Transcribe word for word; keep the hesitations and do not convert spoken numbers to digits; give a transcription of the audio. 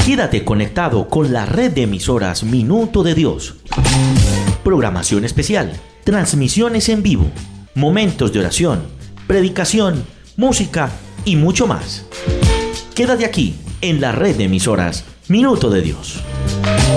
Quédate conectado con la red de emisoras Minuto de Dios. Programación especial, transmisiones en vivo, momentos de oración, predicación, música y mucho más. Quédate aquí en la red de emisoras Minuto de Dios.